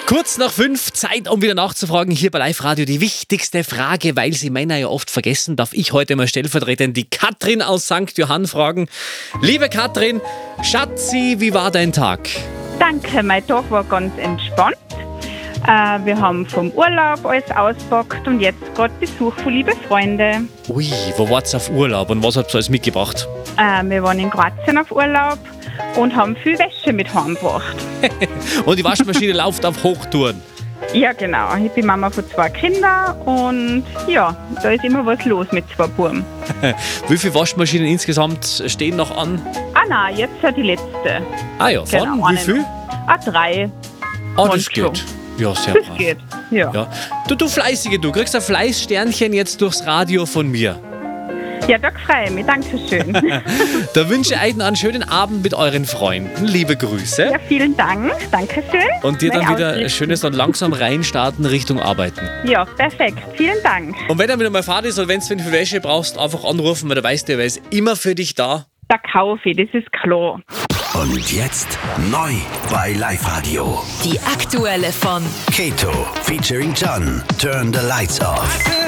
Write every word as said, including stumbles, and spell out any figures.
Kurz nach fünf, Zeit, um wieder nachzufragen, hier bei Live Radio die wichtigste Frage, weil sie Männer ja oft vergessen, darf ich heute mal stellvertretend die Katrin aus Sankt Johann fragen. Liebe Katrin, Schatzi, wie war dein Tag? Danke, mein Tag war ganz entspannt. Äh, wir haben vom Urlaub alles auspackt und jetzt gerade Besuch von lieben Freunden. Ui, wo wart's auf Urlaub und was habt ihr alles mitgebracht? Äh, wir waren in Kroatien auf Urlaub und haben viel Wäsche mit heimgebracht. Und die Waschmaschine läuft auf Hochtouren. Ja, genau. Ich bin Mama von zwei Kindern und ja, da ist immer was los mit zwei Buben. Wie viele Waschmaschinen insgesamt stehen noch an? Ah nein, jetzt ja die letzte. Ah ja, von Genau, wie eine viel? noch. Ah, drei. Ah, das Und schon. geht. Ja, sehr Das brav. geht, ja. Ja. Du, du Fleißige, du kriegst ein Fleißsternchen jetzt durchs Radio von mir. Ja, da freue ich mich. Dankeschön. Da wünsche ich euch noch einen schönen Abend mit euren Freunden. Liebe Grüße. Ja, vielen Dank. Dankeschön. Und dir dann Meine wieder ein Ausrichtung. schönes und langsam reinstarten Richtung Arbeiten. Ja, perfekt. Vielen Dank. Und wenn er wieder mal Fahrt ist oder wenn du für Wäsche brauchst, einfach anrufen, weil da weißt du, er ist immer für dich da. Der Kaffee, das ist klar. Und jetzt neu bei Live Radio. Die aktuelle von Kato featuring John. Turn the lights off.